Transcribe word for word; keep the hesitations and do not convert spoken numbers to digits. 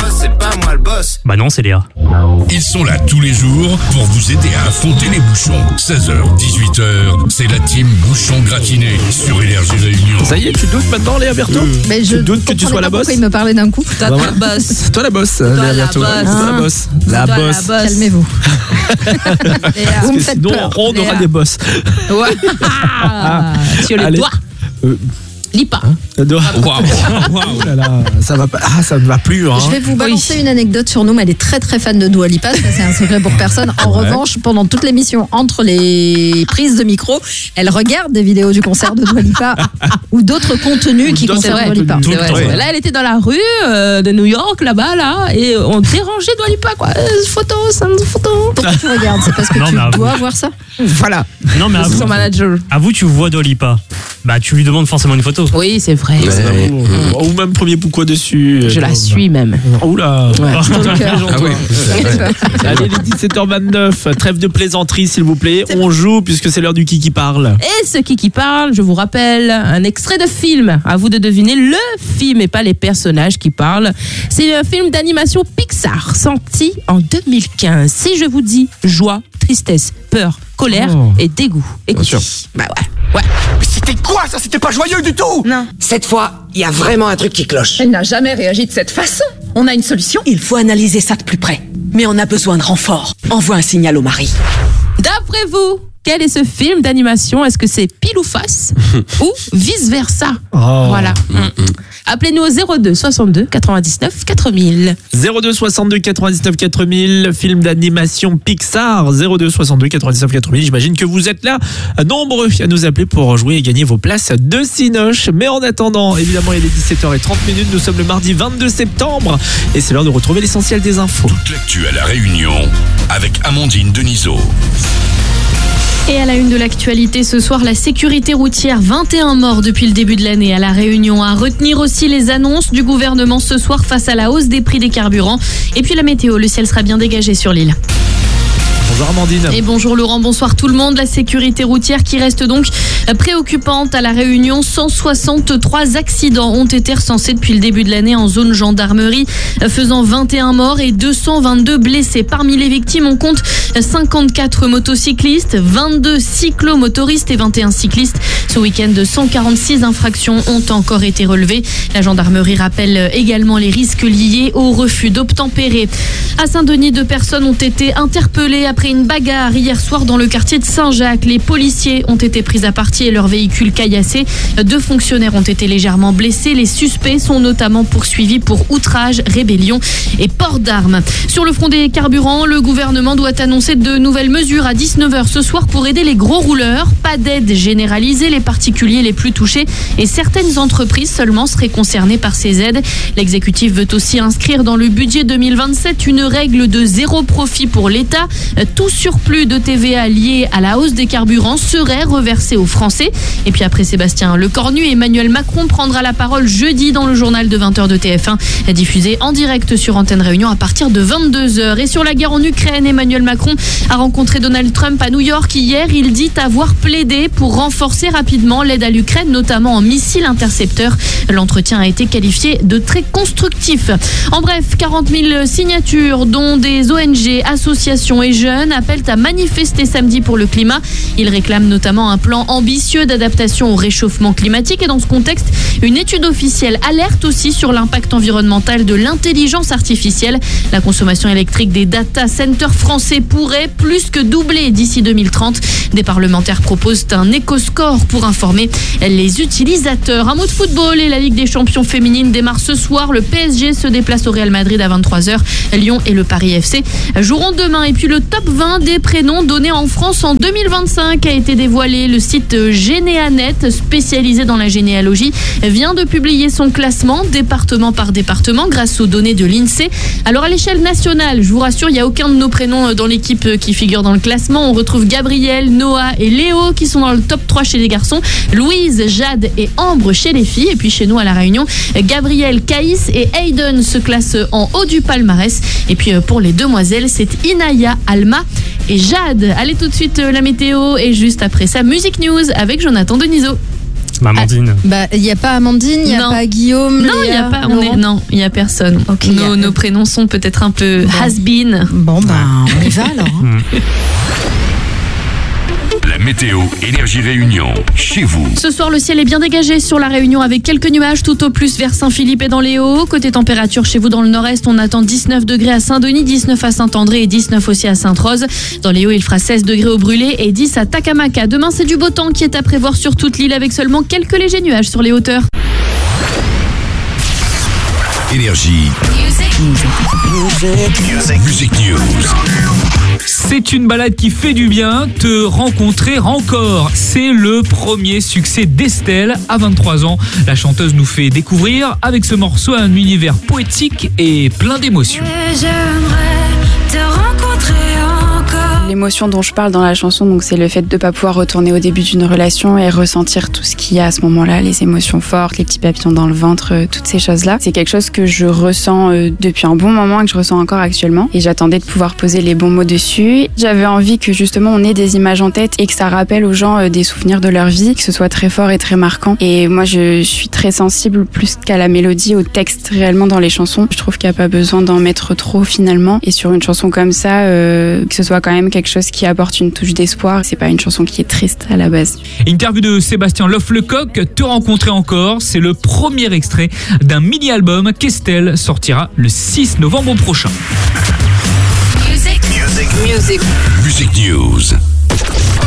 boss, c'est pas moi le boss. Bah non, c'est Léa. Ils sont là tous les jours pour vous aider à affronter les bouchons. seize heures, dix-huit heures, c'est la team Bouchon Gratiné sur Énergie Réunion. Ça y est, tu doutes maintenant, Léa Berthaud? Mais je Tu doutes que tu sois la boss? Pourquoi il me parlait d'un coup? Toi la boss. Toi la boss, Toi Léa la Berthaud. boss. Toi la boss. La Toi boss. la boss. Calmez-vous. Vous me faites Sinon, peur. on aura Léa. des boss. Ouais. Ah, sur les Allez. doigts. Euh, Lis pas. Waouh, waouh, là là, ça va pas. Ah, ça ne va plus. Hein. Je vais vous balancer une anecdote sur nous, mais elle est très très fan de Dua Lipa, ça c'est un secret pour personne. En Ouais. revanche, pendant toute l'émission, entre les prises de micro, elle regarde des vidéos du concert de Dua Lipa ou d'autres contenus qui d'autres concernent contenus. Dua Lipa. Tout C'est le vrai, temps. c'est vrai. Là, elle était dans la rue euh, de New York, là-bas, là, et on dérangeait Dua Lipa, quoi. Euh, photo, c'est une photo. Pourquoi tu regardes? C'est parce que Non, tu mais avoue. dois voir ça? Voilà. Non, mais C'est avoue, son manager. avoue, tu vois Dua Lipa. Bah, tu lui demandes forcément une photo. Oui, c'est vrai. Ou même premier pourquoi dessus. Je la suis même. Oula. Ouais. Ah oui. Allez, les dix-sept heures vingt-neuf, trêve de plaisanterie s'il vous plaît. On joue puisque c'est l'heure du qui qui parle. Et ce qui qui parle, je vous rappelle, un extrait de film. À vous de deviner le film et pas les personnages qui parlent. C'est un film d'animation Pixar sorti en deux mille quinze. Si je vous dis joie, tristesse, peur, colère Oh. et dégoût. Écoutez. sûr. Bah ouais. Ouais. Mais c'était quoi ça? C'était pas joyeux du tout. Non. Cette fois, il y a vraiment un truc qui cloche. Elle n'a jamais réagi de cette façon. On a une solution? Il faut analyser ça de plus près. Mais on a besoin de renfort. Envoie un signal au mari. D'après vous, quel est ce film d'animation? Est-ce que c'est pile ou face ou vice versa? Oh. Voilà. Appelez-nous au zéro deux soixante-deux quatre-vingt-dix-neuf quatre mille. zéro deux soixante-deux quatre-vingt-dix-neuf quatre mille, film d'animation Pixar. Zéro deux soixante-deux quatre-vingt-dix-neuf quatre mille. J'imagine que vous êtes là, nombreux à nous appeler pour jouer et gagner vos places de Cinoche. Mais en attendant, évidemment, il est dix-sept heures trente. Nous sommes le mardi vingt-deux septembre et c'est l'heure de retrouver l'essentiel des infos. Toute l'actu à La Réunion avec Amandine Denisot. Et à la une de l'actualité ce soir, la sécurité routière, vingt et un morts depuis le début de l'année à La Réunion. À retenir aussi les annonces du gouvernement ce soir face à la hausse des prix des carburants. Et puis la météo, le ciel sera bien dégagé sur l'île. Bonjour Amandine. Et bonjour Laurent, bonsoir tout le monde. La sécurité routière qui reste donc préoccupante à La Réunion. cent soixante-trois accidents ont été recensés depuis le début de l'année en zone gendarmerie, faisant vingt et un morts et deux cent vingt-deux blessés. Parmi les victimes, on compte cinquante-quatre motocyclistes, vingt-deux cyclomotoristes et vingt et un cyclistes. Ce week-end, cent quarante-six infractions ont encore été relevées. La gendarmerie rappelle également les risques liés au refus d'obtempérer. À Saint-Denis, deux personnes ont été interpellées après une bagarre hier soir dans le quartier de Saint-Jacques. Les policiers ont été pris à partie et leur véhicule caillassé. Deux fonctionnaires ont été légèrement blessés. Les suspects sont notamment poursuivis pour outrage, rébellion et port d'armes. Sur le front des carburants, le gouvernement doit annoncer de nouvelles mesures à dix-neuf heures ce soir pour aider les gros rouleurs. Pas d'aide généralisée, les particuliers les plus touchés et certaines entreprises seulement seraient concernées par ces aides. L'exécutif veut aussi inscrire dans le budget deux mille vingt-sept une règle de zéro profit pour l'État. Tout surplus de T V A lié à la hausse des carburants serait reversé aux Français. Et puis après Sébastien Lecornu, Emmanuel Macron prendra la parole jeudi dans le journal de vingt heures de T F un, diffusé en direct sur Antenne Réunion à partir de vingt-deux heures. Et sur la guerre en Ukraine, Emmanuel Macron a rencontré Donald Trump à New York hier. Il dit avoir plaidé pour renforcer rapidement l'aide à l'Ukraine, notamment en missiles intercepteurs. L'entretien a été qualifié de très constructif. En bref, quarante mille signatures, dont des O N G, associations et jeunes, appellent à manifester samedi pour le climat. Ils réclament notamment un plan ambitieux d'adaptation au réchauffement climatique. Et dans ce contexte, une étude officielle alerte aussi sur l'impact environnemental de l'intelligence artificielle. La consommation électrique des data centers français pourrait plus que doubler d'ici deux mille trente. Des parlementaires proposent un éco-score pour informer les utilisateurs. Un mot de football et la Ligue des champions féminines démarre ce soir. Le P S G se déplace au Real Madrid à vingt-trois heures. Lyon et le Paris F C joueront demain. Et puis le top vingt des prénoms donnés en France en deux mille vingt-cinq a été dévoilé. Le site Généanet, spécialisé dans la généalogie, vient de publier son classement département par département grâce aux données de l'INSEE. Alors à l'échelle nationale, je vous rassure, il n'y a aucun de nos prénoms dans l'équipe qui figure dans le classement. On retrouve Gabriel, Noah et Léo qui sont dans le top trois chez les garçons, Louise, Jade et Ambre chez les filles. Et puis chez nous à La Réunion, Gabriel, Caïs et Hayden se classent en haut du palmarès. Et puis pour les demoiselles, c'est Inaya, Alma et Jade. Allez tout de suite la météo et juste après ça, Music News avec Jonathan Denisot. Bah, Amandine. Bah, il n'y a pas Amandine, il n'y a Non. pas Guillaume. Non, il y a Léa, pas. On est, Laurent. non, il y a personne. Ok, y a- nos, nos prénoms sont peut-être un peu has-been. Bon, ben, on y va alors. hein. La météo Énergie Réunion, chez vous. Ce soir, le ciel est bien dégagé sur la Réunion avec quelques nuages tout au plus vers Saint-Philippe et dans les Hauts. Côté température, chez vous dans le nord-est, on attend dix-neuf degrés à Saint-Denis, dix-neuf à Saint-André et dix-neuf aussi à Sainte-Rose. Dans les Hauts, il fera seize degrés au Brûlé et dix à Takamaka. Demain, c'est du beau temps qui est à prévoir sur toute l'île avec seulement quelques légers nuages sur les hauteurs. Énergie. Music News. C'est une balade qui fait du bien, te rencontrer encore. C'est le premier succès d'Estelle à vingt-trois ans. La chanteuse nous fait découvrir avec ce morceau un univers poétique et plein d'émotions. L'émotion dont je parle dans la chanson, donc c'est le fait de ne pas pouvoir retourner au début d'une relation et ressentir tout ce qu'il y a à ce moment-là, les émotions fortes, les petits papillons dans le ventre, euh, toutes ces choses-là. C'est quelque chose que je ressens euh, depuis un bon moment et que je ressens encore actuellement. Et j'attendais de pouvoir poser les bons mots dessus. J'avais envie que justement on ait des images en tête et que ça rappelle aux gens euh, des souvenirs de leur vie, que ce soit très fort et très marquant. Et moi je suis très sensible plus qu'à la mélodie, au texte réellement dans les chansons. Je trouve qu'il n'y a pas besoin d'en mettre trop finalement. Et sur une chanson comme ça, euh, que ce soit quand même quelque chose qui apporte une touche d'espoir. C'est pas une chanson qui est triste à la base. Interview de Sébastien Loff-Lecoq, Te rencontrer encore. C'est le premier extrait d'un mini-album qu'Estelle sortira le six novembre prochain. Music. Music. Music News.